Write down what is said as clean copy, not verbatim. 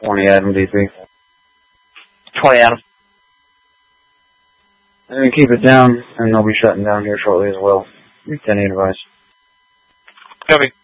20 Adam, DP. 20 Adam. And keep it down, and they'll be shutting down here shortly as well. 10 advice. Copy.